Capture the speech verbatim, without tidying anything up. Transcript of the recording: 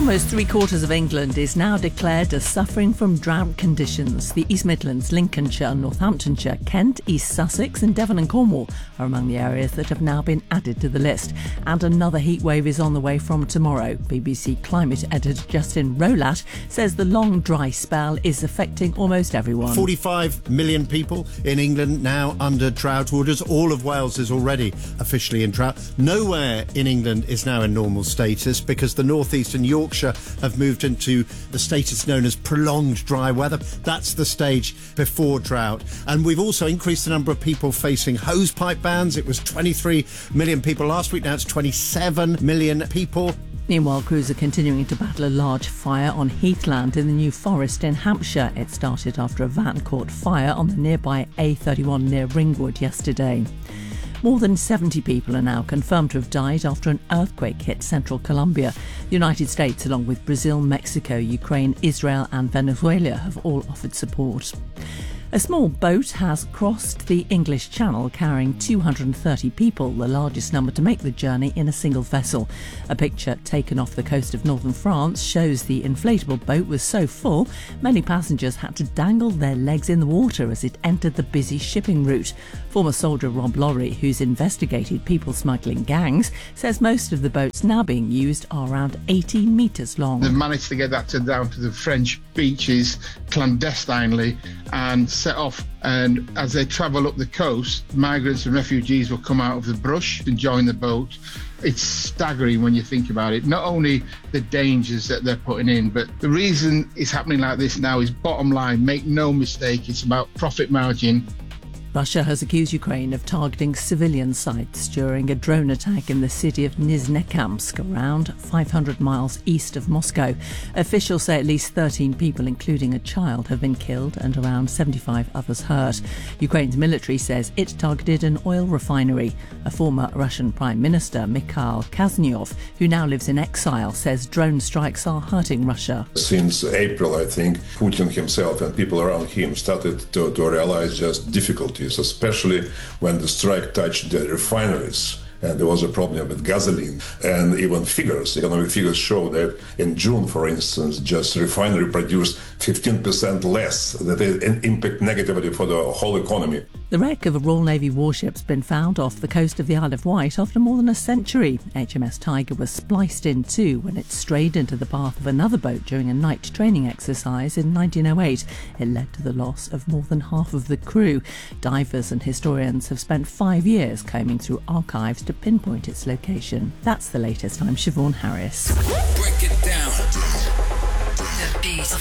Almost three-quarters of England is now declared as suffering from drought conditions. The East Midlands, Lincolnshire, Northamptonshire, Kent, East Sussex and Devon and Cornwall are among the areas that have now been added to the list. And another heatwave is on the way from tomorrow. B B C climate editor Justin Rowlatt says the long dry spell is affecting almost everyone. forty-five million people in England now under drought orders. All of Wales is already officially in drought. Nowhere in England is now in normal status because the North East and Yorkshire have moved into the status known as prolonged dry weather. That's the stage before drought. And we've also increased the number of people facing hosepipe bans. It was twenty-three million people last week. Now it's twenty-seven million people. Meanwhile, crews are continuing to battle a large fire on heathland in the New Forest in Hampshire. It started after a van caught fire on the nearby A thirty-one near Ringwood yesterday. More than seventy people are now confirmed to have died after an earthquake hit central Colombia. The United States, along with Brazil, Mexico, Ukraine, Israel and Venezuela, have all offered support. A small boat has crossed the English Channel carrying two hundred thirty people, the largest number to make the journey in a single vessel. A picture taken off the coast of northern France shows the inflatable boat was so full, many passengers had to dangle their legs in the water as it entered the busy shipping route. Former soldier Rob Lorry, who's investigated people smuggling gangs, says most of the boats now being used are around eighteen metres long. They've managed to get that to down to the French beaches clandestinely and set off, and as they travel up the coast, migrants and refugees will come out of the brush and join the boat. It's staggering when you think about it. Not only the dangers that they're putting in, but the reason it's happening like this now is bottom line, make no mistake, it's about profit margin. Russia has accused Ukraine of targeting civilian sites during a drone attack in the city of Nizhnekamsk, around five hundred miles east of Moscow. Officials say at least thirteen people, including a child, have been killed and around seventy-five others hurt. Ukraine's military says it targeted an oil refinery. A former Russian Prime Minister, Mikhail Kaznyov, who now lives in exile, says drone strikes are hurting Russia. Since April, I think, Putin himself and people around him started to, to realize just difficulties, especially when the strike touched the refineries. And there was a problem with gasoline. And even figures, economic figures show that in June, for instance, just refinery produced fifteen percent less. That is an impact negatively for the whole economy. The wreck of a Royal Navy warship's been found off the coast of the Isle of Wight after more than a century. H M S Tiger was spliced in two when it strayed into the path of another boat during a night training exercise in nineteen oh eight. It led to the loss of more than half of the crew. Divers and historians have spent five years combing through archives to pinpoint its location. That's the latest. I'm Siobhan Harris.